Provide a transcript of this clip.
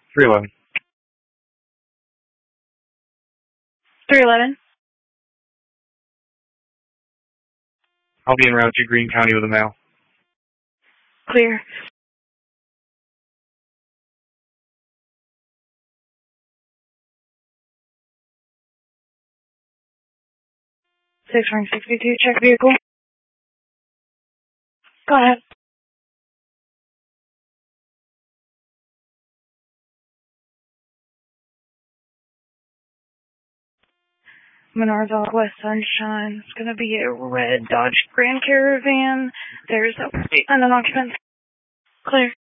311. 311. I'll be en route to Greene County with a mail. Clear. Six ring 62, check vehicle. Go ahead. Menards Off West Sunshine. It's gonna be a red Dodge Grand Caravan. There's a and an occupant. Clear.